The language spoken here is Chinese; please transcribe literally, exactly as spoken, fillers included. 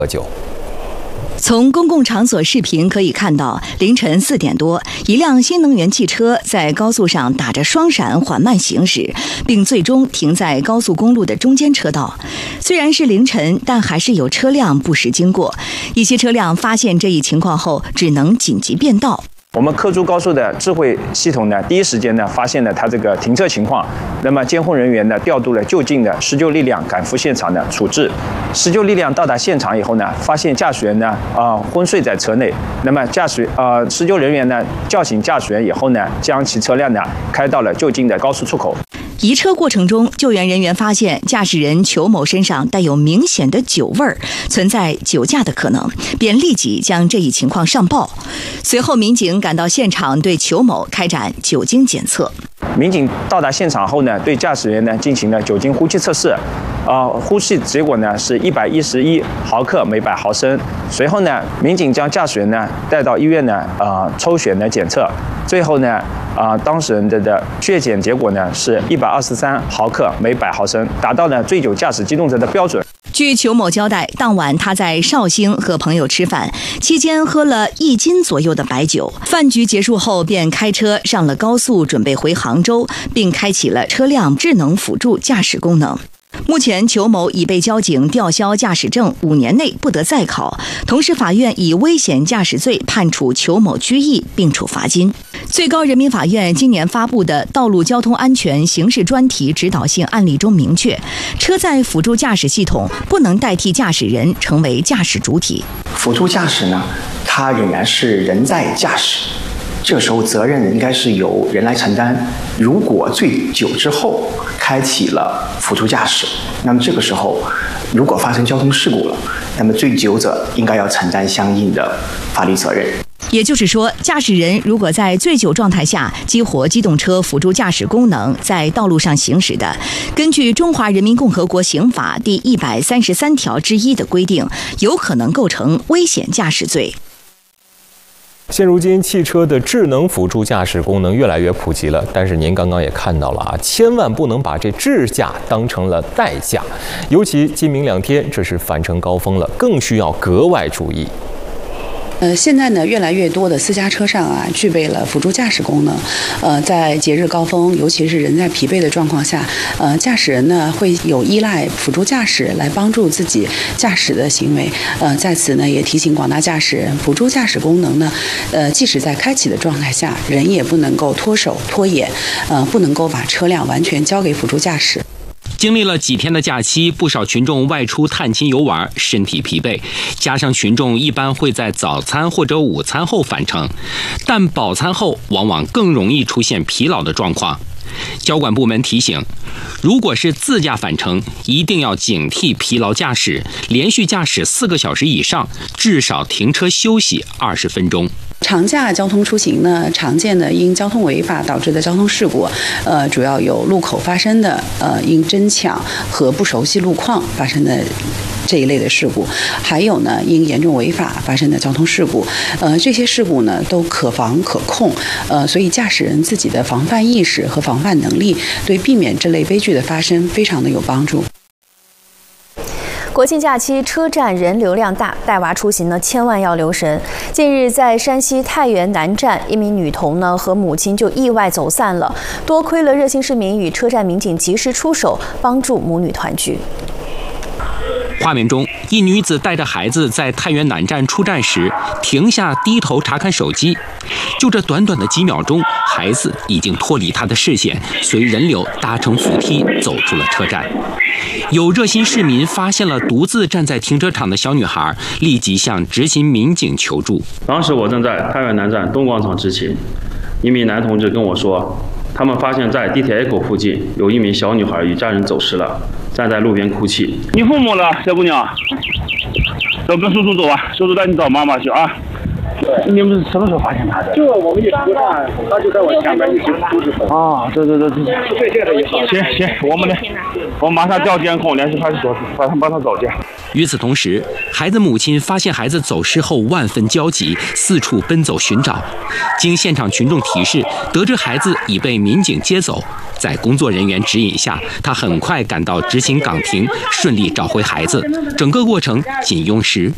喝酒。 从公共场所视频可以看到，凌晨四点多，一辆新能源汽车在高速上打着双闪缓慢行驶，并最终停在高速公路的中间车道。虽然是凌晨，但还是有车辆不时经过。一些车辆发现这一情况后，只能紧急变道。 我们科珠高速的智慧系统呢，第一时间呢发现了它这个停车情况，那么监控人员呢调度了就近的施救力量赶赴现场的处置。施救力量到达现场以后呢，发现驾驶员呢啊、呃、昏睡在车内，那么驾驶呃施救人员呢叫醒驾驶员以后呢，将其车辆呢开到了就近的高速出口。 移车过程中，救援人员发现驾驶人裘某身上带有明显的酒味儿，存在酒驾的可能，便立即将这一情况上报。随后，民警赶到现场，对裘某开展酒精检测。 民警到达现场后呢，对驾驶员呢进行了酒精呼气测试，啊、呃，呼气结果呢是一百一十一毫克每百毫升。随后呢，民警将驾驶员呢带到医院呢，啊、呃，抽血呢检测。最后呢，啊、呃，当事人的的血检结果呢是一百二十三毫克每百毫升，达到了醉酒驾驶机动车的标准。 据裘某交代，当晚他在绍兴和朋友吃饭，期间喝了一斤左右的白酒。饭局结束后，便开车上了高速，准备回杭州，并开启了车辆智能辅助驾驶功能。目前，裘某已被交警吊销驾驶证，五年内不得再考。同时，法院以危险驾驶罪判处裘某拘役，并处罚金。最高人民法院今年发布的《道路交通安全刑事专题指导性案例》中明确，车载辅助驾驶系统不能代替驾驶人成为驾驶主体。 辅助驾驶呢，它仍然是人在驾驶，这时候责任应该是由人来承担。如果醉酒之后开启了辅助驾驶，那么这个时候如果发生交通事故了，那么醉酒者应该要承担相应的法律责任。 也就是说，驾驶人如果在醉酒状态下激活机动车辅助驾驶功能在道路上行驶的，根据《中华人民共和国刑法》第一百三十三条之一的规定，有可能构成危险驾驶罪。 现如今，汽车的智能辅助驾驶功能越来越普及了，但是您刚刚也看到了啊，千万不能把这智驾当成了代驾，尤其今明两天，这是返程高峰了，更需要格外注意。 呃，现在呢，越来越多的私家车上啊，具备了辅助驾驶功能。呃，在节日高峰，尤其是人在疲惫的状况下，呃，驾驶人呢会有依赖辅助驾驶来帮助自己驾驶的行为。呃，在此呢，也提醒广大驾驶人，辅助驾驶功能呢，呃，即使在开启的状态下，人也不能够脱手脱眼，呃，不能够把车辆完全交给辅助驾驶。 经历了几天的假期，不少群众外出探亲游玩，身体疲惫，加上群众一般会在早餐或者午餐后返程，但饱餐后往往更容易出现疲劳的状况。交管部门提醒，如果是自驾返程，一定要警惕疲劳驾驶，连续驾驶四个小时以上，至少停车休息二十分钟。 长假交通出行呢，常见的因交通违法导致的交通事故，呃，主要有路口发生的，呃，因争抢和不熟悉路况发生的这一类的事故，还有呢，因严重违法发生的交通事故，呃，这些事故呢都可防可控，呃，所以驾驶人自己的防范意识和防范能力，对避免这类悲剧的发生非常的有帮助。 国庆假期车站人流量大，带娃出行呢千万要留神。近日，在山西太原南站，一名女童呢和母亲就意外走散了，多亏了热心市民与车站民警及时出手，帮助母女团聚。 画面中，一女子带着孩子在太原南站出站时停下，低头查看手机。就这短短的几秒钟，孩子已经脱离她的视线，随人流搭乘扶梯走出了车站。有热心市民发现了独自站在停车场的小女孩，立即向执勤民警求助。 当时我正在太原南站东广场执勤，一名男同志跟我说，他们发现在地铁 A 口附近有一名小女孩与家人走失了，站在路边哭泣。 你父母呢，小姑娘？走，跟叔叔走啊，叔叔带你找妈妈去啊。你们什么时候发现他的？ 就我们一出站，他就在我前面一直哭着走。 啊，对对对对。行行，我们呢，我马上调监控，联系派出所，把他帮他找见。 与此同时，孩子母亲发现孩子走失后，万分焦急，四处奔走寻找。经现场群众提示，得知孩子已被民警接走，在工作人员指引下，他很快赶到执勤岗亭，顺利找回孩子。整个过程仅用时